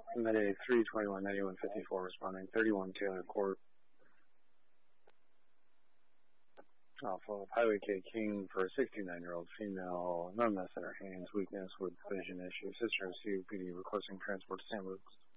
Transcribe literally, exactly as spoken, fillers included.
Mayday three twenty-one ninety-one fifty-four responding. thirty-one Taylor Court. Alpha Highway K King for a sixty-nine-year-old female. Numbness in her hands, weakness with vision issues. Sister of C U P D requesting transport to Saint Luke's.